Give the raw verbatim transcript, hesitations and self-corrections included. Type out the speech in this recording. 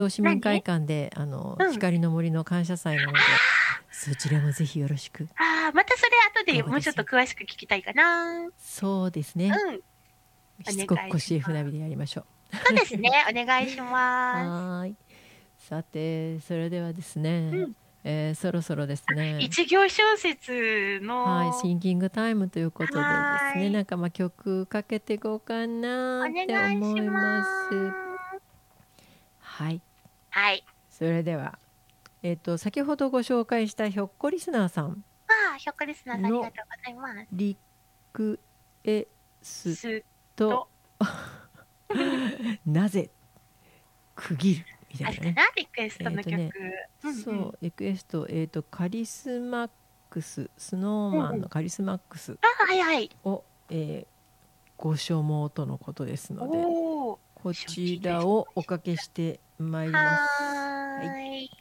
市民会館であの、 うん。 光の森の感謝祭なので、 あそちらもぜひよろしく。 あ、ああ、またそれ後でもうちょっとどうですよ。 詳しく聞きたいかな。 そうですね。 うん。おしつこく願いします。 腰 F ナビでやりましょう。 そうですね、お願いします。 はーい。さて、それではですね、 うん。 えーそろそろですね、 一行小説はい、 の、 シンキングタイムということでですね、 はーい。 なんかまあ曲かけていこうかなおって願いし思います。 ます。 はい。 はい。 それでは、えっと、先ほどご紹介したひょっこリスナーさんああ、ひょっこりスナーさんありのがとうございます。 リクエスすっト、 と。 なぜ区切るみたいなね。 あるかなリクエストの曲。 えっとね、 うんうん。 そう、リクエスト、えっと、カリスマックス、スノーマうんうん。 ンのカリスマックスあ、はいはい。 を、えーご所望とのことですので、 おお、 こ承知いたちらしました。 をおかけしてまいります。はい。 はーい。